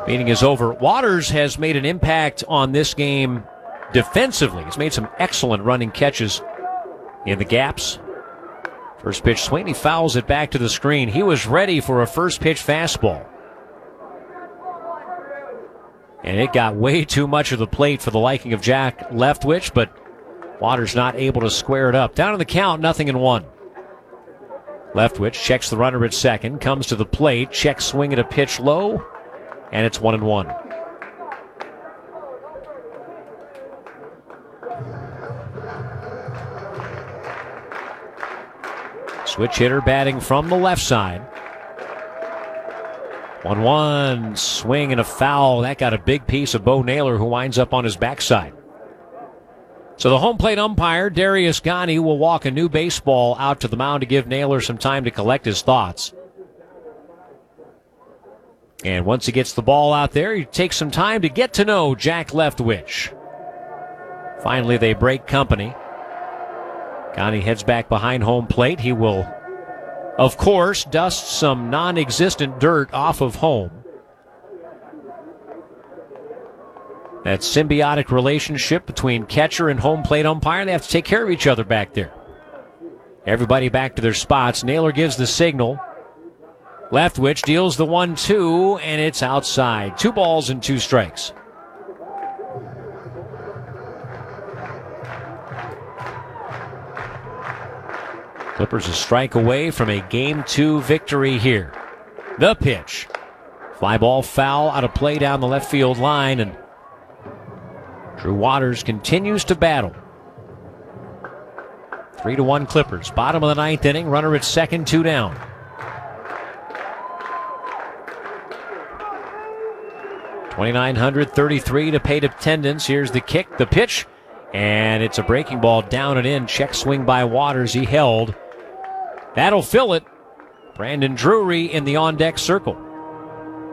Meeting is over. Waters has made an impact on this game defensively. He's made some excellent running catches in the gaps. First pitch swing, he fouls it back to the screen. He was ready for a first pitch fastball. And it got way too much of the plate for the liking of Jack Leftwich, but Waters not able to square it up. Down in the count, 0-1. Leftwich checks the runner at second, comes to the plate, checks swing at a pitch low, and it's 1-1. Switch hitter batting from the left side. 1-1, swing and a foul. That got a big piece of Bo Naylor, who winds up on his backside. So the home plate umpire, Darius Ghani, will walk a new baseball out to the mound to give Naylor some time to collect his thoughts. And once he gets the ball out there, he takes some time to get to know Jack Leftwich. Finally, they break company. Ghani heads back behind home plate. He will, of course, dust some non-existent dirt off of home. That symbiotic relationship between catcher and home plate umpire, they have to take care of each other back there. Everybody back to their spots. Naylor gives the signal. Leftwich deals the 1-2, and it's outside. 2 balls and 2 strikes. Clippers a strike away from a Game 2 victory here. The pitch. Fly ball foul out of play down the left field line, and Drew Waters continues to battle. 3-1 Clippers. Bottom of the 9th inning. Runner at second, 2 down. $2,933 to paid attendance. Here's the kick, the pitch, and it's a breaking ball down and in. Check swing by Waters. He held. That'll fill it. Brandon Drury in the on-deck circle.